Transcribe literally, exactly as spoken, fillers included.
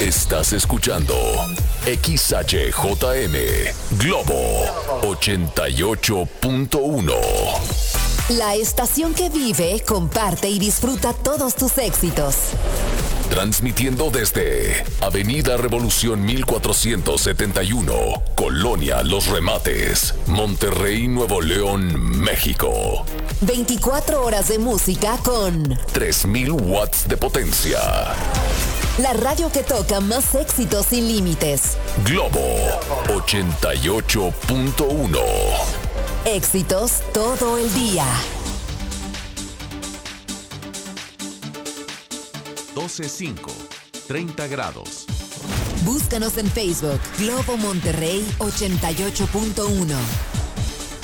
Estás escuchando X H J M Globo ochenta y ocho punto uno. La estación que vive, comparte y disfruta todos tus éxitos. Transmitiendo desde Avenida Revolución mil cuatrocientos setenta y uno, Colonia Los Remates, Monterrey, Nuevo León, México. veinticuatro horas de música con tres mil watts de potencia. La radio que toca más éxitos sin límites. Globo ochenta y ocho punto uno. Éxitos todo el día. doce cinco, treinta grados. Búscanos en Facebook, Globo Monterrey ochenta y ocho punto uno.